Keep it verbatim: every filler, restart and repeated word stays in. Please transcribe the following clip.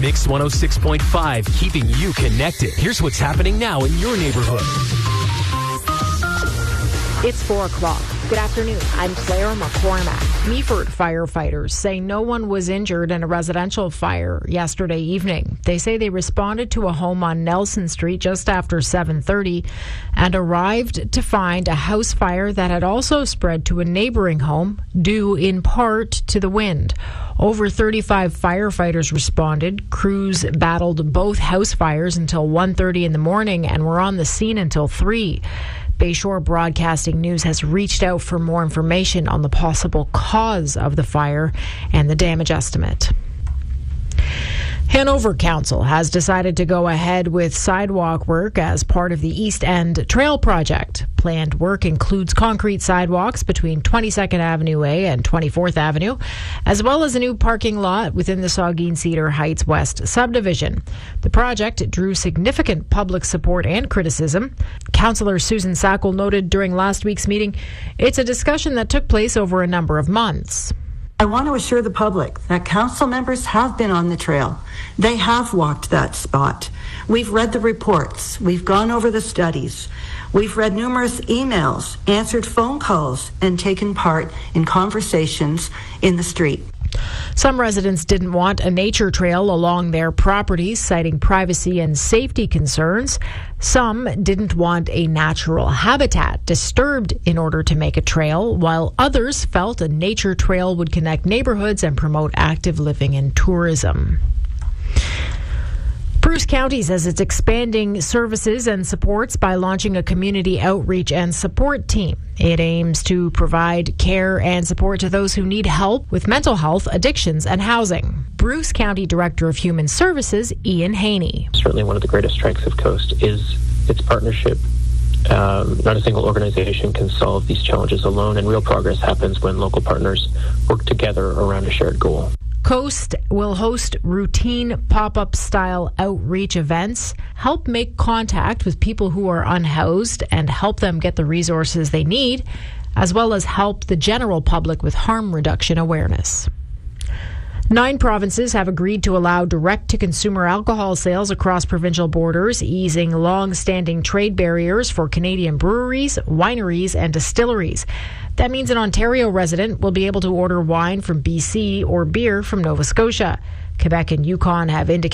Mix one oh six point five, keeping you connected. Here's what's happening now in your neighborhood. It's four o'clock. Good afternoon. I'm Claire McCormack. Meaford firefighters say no one was injured in a residential fire yesterday evening. They say they responded to a home on Nelson Street just after seven thirty and arrived to find a house fire that had also spread to a neighboring home, due in part to the wind. Over thirty-five firefighters responded. Crews battled both house fires until one thirty in the morning and were on the scene until three. Bayshore Broadcasting News has reached out for more information on the possible cause of the fire and the damage estimate. Hanover Council has decided to go ahead with sidewalk work as part of the East End Trail Project. Planned work includes concrete sidewalks between twenty-second Avenue A and twenty-fourth Avenue, as well as a new parking lot within the Saugeen Cedar Heights West subdivision. The project drew significant public support and criticism. Councillor Susan Sackle noted during last week's meeting, it's a discussion that took place over a number of months. I want to assure the public that council members have been on the trail. They have walked that spot. We've read the reports. We've gone over the studies. We've read numerous emails, answered phone calls, and taken part in conversations in the street. Some residents didn't want a nature trail along their properties, citing privacy and safety concerns. Some didn't want a natural habitat disturbed in order to make a trail, while others felt a nature trail would connect neighborhoods and promote active living and tourism. Bruce County says it's expanding services and supports by launching a community outreach and support team. It aims to provide care and support to those who need help with mental health, addictions, and housing. Bruce County Director of Human Services, Ian Haney. Certainly one of the greatest strengths of Coast is its partnership. Um, not a single organization can solve these challenges alone, and real progress happens when local partners work together around a shared goal. Coast will host routine pop-up style outreach events, help make contact with people who are unhoused and help them get the resources they need, as well as help the general public with harm reduction awareness. Nine provinces have agreed to allow direct-to-consumer alcohol sales across provincial borders, easing long-standing trade barriers for Canadian breweries, wineries, and distilleries. That means an Ontario resident will be able to order wine from B C or beer from Nova Scotia. Quebec and Yukon have indicated